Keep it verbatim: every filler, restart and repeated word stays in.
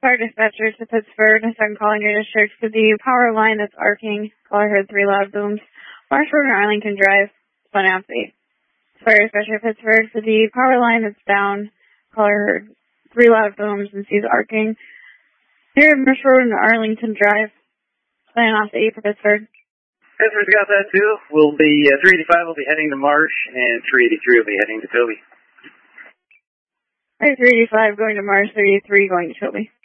Fire dispatcher to Pittsburgh, I'm calling your district for the power line that's arcing. Caller heard three loud booms. Marsh Road and Arlington Drive, one ounce eight. Fire dispatcher Pittsburgh for the power line that's down. Caller heard three loud booms and sees arcing. Here at Marsh Road and Arlington Drive, one ounce eight for Pittsburgh. Pittsburgh's got that too. We'll be, uh, three eighty-five will be heading to Marsh, and three eighty-three will be heading to Toby. three eighty-five going to Marsh, three eighty-three going to Toby.